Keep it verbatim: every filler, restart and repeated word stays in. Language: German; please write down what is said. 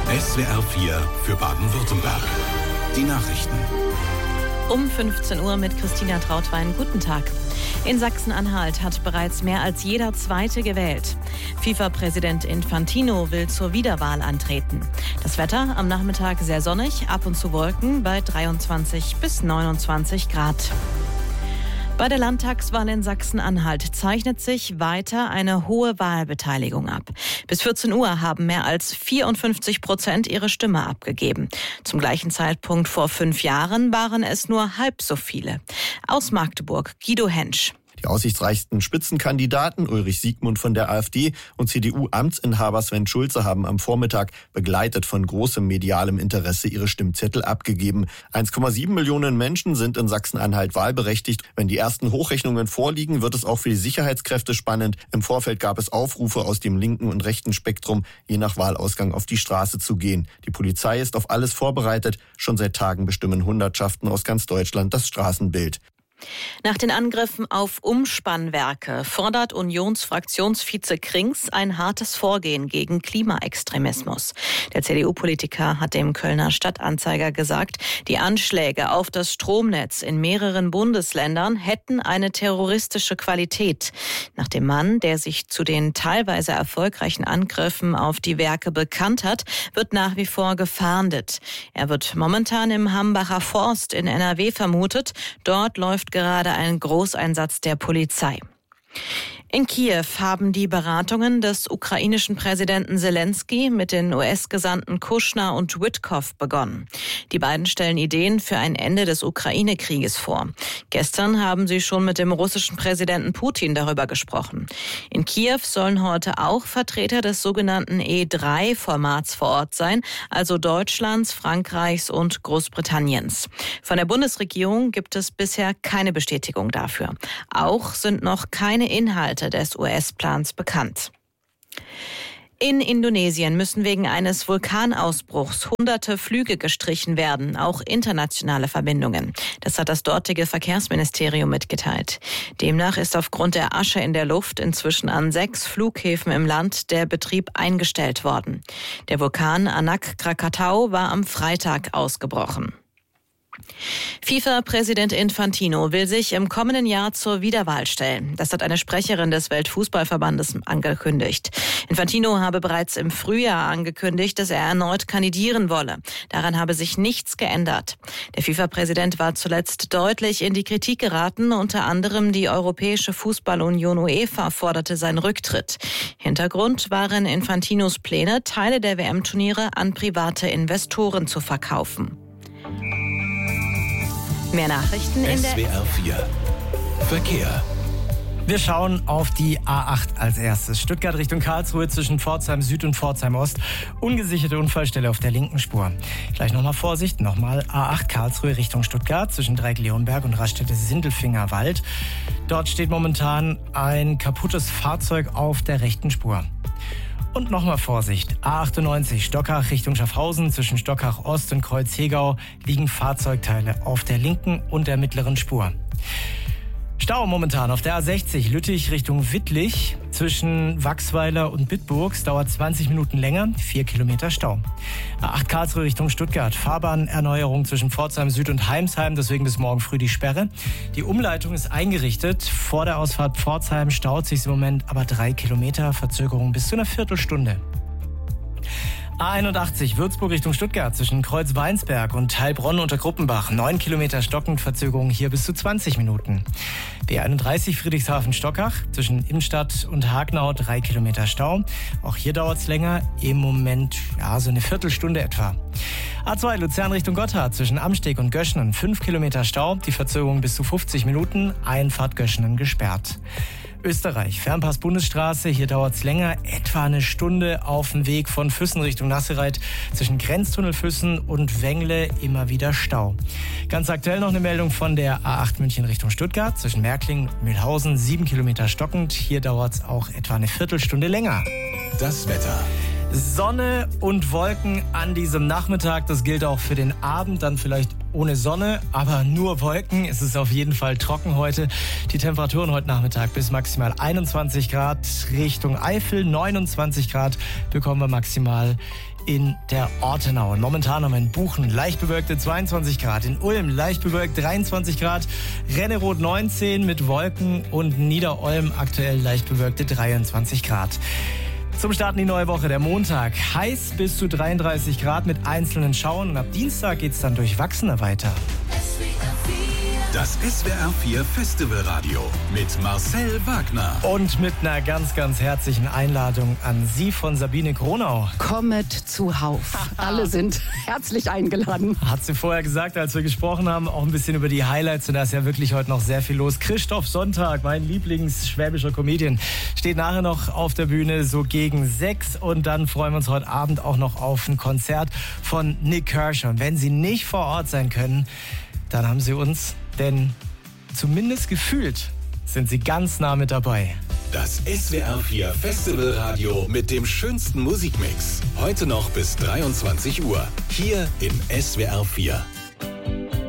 S W R vier für Baden-Württemberg. Die Nachrichten. Um fünfzehn Uhr mit Christina Trautwein. Guten Tag. In Sachsen-Anhalt hat bereits mehr als jeder Zweite gewählt. FIFA-Präsident Infantino will zur Wiederwahl antreten. Das Wetter am Nachmittag sehr sonnig, ab und zu Wolken bei dreiundzwanzig bis neunundzwanzig Grad. Bei der Landtagswahl in Sachsen-Anhalt zeichnet sich weiter eine hohe Wahlbeteiligung ab. Bis vierzehn Uhr haben mehr als vierundfünfzig Prozent ihre Stimme abgegeben. Zum gleichen Zeitpunkt vor fünf Jahren waren es nur halb so viele. Aus Magdeburg, Guido Hensch. Die aussichtsreichsten Spitzenkandidaten Ulrich Siegmund von der AfD und C D U-Amtsinhaber Sven Schulze haben am Vormittag, begleitet von großem medialem Interesse, ihre Stimmzettel abgegeben. eins Komma sieben Millionen Menschen sind in Sachsen-Anhalt wahlberechtigt. Wenn die ersten Hochrechnungen vorliegen, wird es auch für die Sicherheitskräfte spannend. Im Vorfeld gab es Aufrufe aus dem linken und rechten Spektrum, je nach Wahlausgang auf die Straße zu gehen. Die Polizei ist auf alles vorbereitet. Schon seit Tagen bestimmen Hundertschaften aus ganz Deutschland das Straßenbild. Nach den Angriffen auf Umspannwerke fordert Unionsfraktionsvize Krings ein hartes Vorgehen gegen Klimaextremismus. Der C D U-Politiker hat dem Kölner Stadtanzeiger gesagt, die Anschläge auf das Stromnetz in mehreren Bundesländern hätten eine terroristische Qualität. Nach dem Mann, der sich zu den teilweise erfolgreichen Angriffen auf die Werke bekannt hat, wird nach wie vor gefahndet. Er wird momentan im Hambacher Forst in N R W vermutet. Dort läuft gerade ein Großeinsatz der Polizei. In Kiew haben die Beratungen des ukrainischen Präsidenten Zelensky mit den U S-Gesandten Kushner und Witkow begonnen. Die beiden stellen Ideen für ein Ende des Ukraine-Krieges vor. Gestern haben sie schon mit dem russischen Präsidenten Putin darüber gesprochen. In Kiew sollen heute auch Vertreter des sogenannten E drei Formats vor Ort sein, also Deutschlands, Frankreichs und Großbritanniens. Von der Bundesregierung gibt es bisher keine Bestätigung dafür. Auch sind noch keine Inhalte des U S-Plans bekannt. In Indonesien müssen wegen eines Vulkanausbruchs hunderte Flüge gestrichen werden, auch internationale Verbindungen. Das hat das dortige Verkehrsministerium mitgeteilt. Demnach ist aufgrund der Asche in der Luft inzwischen an sechs Flughäfen im Land der Betrieb eingestellt worden. Der Vulkan Anak Krakatau war am Freitag ausgebrochen. FIFA-Präsident Infantino will sich im kommenden Jahr zur Wiederwahl stellen. Das hat eine Sprecherin des Weltfußballverbandes angekündigt. Infantino habe bereits im Frühjahr angekündigt, dass er erneut kandidieren wolle. Daran habe sich nichts geändert. Der FIFA-Präsident war zuletzt deutlich in die Kritik geraten. Unter anderem die Europäische Fußballunion UEFA forderte seinen Rücktritt. Hintergrund waren Infantinos Pläne, Teile der W M-Turniere an private Investoren zu verkaufen. Mehr Nachrichten in der S W R vier Verkehr. Wir schauen auf die A acht als erstes. Stuttgart Richtung Karlsruhe zwischen Pforzheim Süd und Pforzheim Ost. Ungesicherte Unfallstelle auf der linken Spur. Gleich nochmal Vorsicht, nochmal A acht Karlsruhe Richtung Stuttgart zwischen Dreieck-Leonberg und Raststätte Sindelfinger Wald. Dort steht momentan ein kaputtes Fahrzeug auf der rechten Spur. Und nochmal Vorsicht, A achtundneunzig Stockach Richtung Schaffhausen zwischen Stockach Ost und Kreuz-Hegau liegen Fahrzeugteile auf der linken und der mittleren Spur. Stau momentan auf der A sechzig Lüttich Richtung Wittlich zwischen Wachsweiler und Bitburg. Es dauert zwanzig Minuten länger, vier Kilometer Stau. A acht Karlsruhe Richtung Stuttgart, Fahrbahnerneuerung zwischen Pforzheim Süd und Heimsheim, deswegen bis morgen früh die Sperre. Die Umleitung ist eingerichtet. Vor der Ausfahrt Pforzheim staut sich im Moment aber drei Kilometer, Verzögerung bis zu einer Viertelstunde. A einundachtzig Würzburg Richtung Stuttgart zwischen Kreuz-Weinsberg und Heilbronn unter Gruppenbach. neun Kilometer stockend, Verzögerung hier bis zu zwanzig Minuten. B einunddreißig Friedrichshafen-Stockach zwischen Innenstadt und Hagenau. drei Kilometer Stau. Auch hier dauert es länger. Im Moment ja so eine Viertelstunde etwa. A zwei Luzern Richtung Gotthard zwischen Amsteg und Göschenen. fünf Kilometer Stau. Die Verzögerung bis zu fünfzig Minuten. Einfahrt Göschenen gesperrt. Österreich, Fernpass-Bundesstraße, hier dauert es länger, etwa eine Stunde auf dem Weg von Füssen Richtung Nassereit. Zwischen Grenztunnel Füssen und Wengle immer wieder Stau. Ganz aktuell noch eine Meldung von der A acht München Richtung Stuttgart, zwischen Märklingen und Mühlhausen, sieben Kilometer stockend. Hier dauert es auch etwa eine Viertelstunde länger. Das Wetter. Sonne und Wolken an diesem Nachmittag. Das gilt auch für den Abend, dann vielleicht ohne Sonne, aber nur Wolken. Es ist auf jeden Fall trocken heute. Die Temperaturen heute Nachmittag bis maximal einundzwanzig Grad. Richtung Eifel neunundzwanzig Grad bekommen wir maximal in der Ortenau. Und momentan haben wir in Buchen leicht bewölkte zweiundzwanzig Grad. In Ulm leicht bewölkt dreiundzwanzig Grad. Renneroth neunzehn mit Wolken und Niederolm aktuell leicht bewölkte dreiundzwanzig Grad. Zum Start in die neue Woche, der Montag. Heiß bis zu dreiunddreißig Grad mit einzelnen Schauern. Und ab Dienstag geht's dann durchwachsener weiter. Das S W R vier Festivalradio mit Marcel Wagner. Und mit einer ganz, ganz herzlichen Einladung an Sie von Sabine Gronau. Kommet zuhauf. Alle sind herzlich eingeladen. Hat sie vorher gesagt, als wir gesprochen haben, auch ein bisschen über die Highlights. Und da ist ja wirklich heute noch sehr viel los. Christoph Sonntag, mein Lieblingsschwäbischer Comedian, steht nachher noch auf der Bühne so gegen sechs. Und dann freuen wir uns heute Abend auch noch auf ein Konzert von Nik Kershaw. Und wenn Sie nicht vor Ort sein können, dann haben Sie uns, denn zumindest gefühlt sind Sie ganz nah mit dabei. Das S W R vier Festivalradio mit dem schönsten Musikmix. Heute noch bis dreiundzwanzig Uhr. Hier im S W R vier.